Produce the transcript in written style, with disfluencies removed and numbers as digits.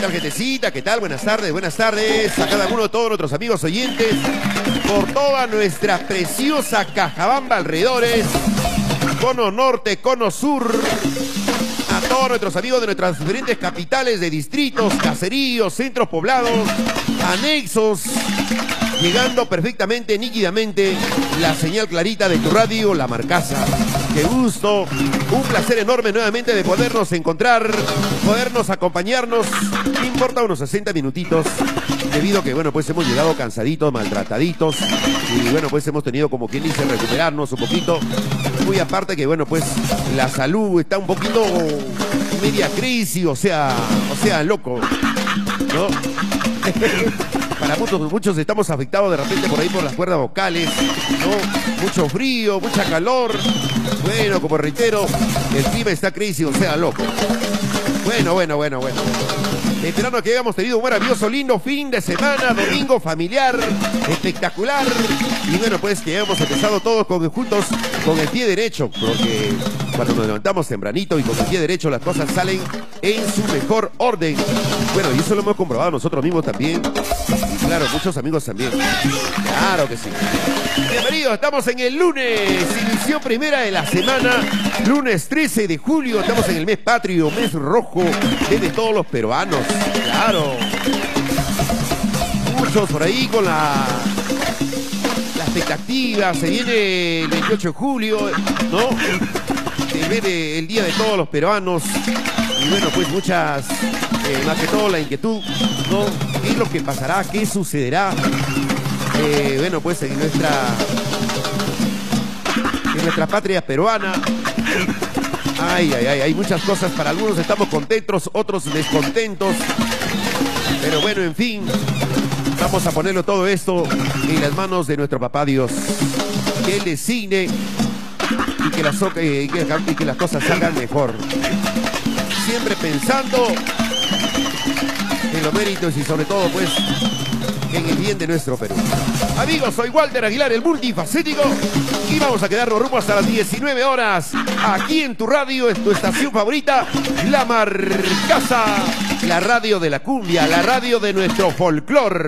tal, gentecita? ¿Qué tal? Buenas tardes a cada uno de todos nuestros amigos oyentes por toda nuestra preciosa Cajabamba alrededores, cono norte, cono sur, a todos nuestros amigos de nuestras diferentes capitales de distritos, caseríos, centros poblados, anexos, llegando perfectamente, nítidamente, la señal clarita de tu radio, La Marcaza. Qué gusto, un placer enorme nuevamente de podernos encontrar, podernos acompañarnos, no importa unos 60 minutitos, debido a que, bueno, pues hemos llegado cansaditos, maltrataditos, y bueno, pues hemos tenido, como quien dice, recuperarnos un poquito, muy aparte que, bueno, pues la salud está un poquito media crisis, o sea, loco, ¿no? Para muchos estamos afectados de repente por ahí por las cuerdas vocales, ¿no? Mucho frío, mucha calor. Bueno, como reitero, el clima está crisis, o sea, loco. Bueno. Esperando que hayamos tenido un maravilloso, lindo fin de semana, domingo familiar, espectacular. Y bueno, pues que hayamos empezado todos juntos con el pie derecho, porque cuando nos levantamos tempranito y con el pie derecho las cosas salen en su mejor orden. Bueno, y eso lo hemos comprobado nosotros mismos también. Y claro, muchos amigos también. Claro que sí. Bienvenidos, estamos en el lunes, inició primera de la semana, lunes 13 de julio, estamos en el mes patrio, mes rojo, de todos los peruanos, claro. Muchos por ahí con la expectativa, se viene el 28 de julio, ¿no? Se viene el día de todos los peruanos, y bueno, pues muchas, más que todo la inquietud, ¿no? ¿Qué es lo que pasará? ¿Qué sucederá? Bueno, pues en nuestra patria peruana hay muchas cosas. Para algunos estamos contentos, otros descontentos, pero bueno, en fin, vamos a ponerlo todo esto en las manos de nuestro papá Dios, que Él designe y que las cosas salgan mejor, siempre pensando en los méritos y sobre todo pues en el bien de nuestro Perú. Amigos, soy Walter Aguilar, el multifacético, y vamos a quedarnos rumbo hasta las 19 horas, aquí en tu radio, en tu estación favorita, La Marcaza, la radio de la cumbia, la radio de nuestro folclor.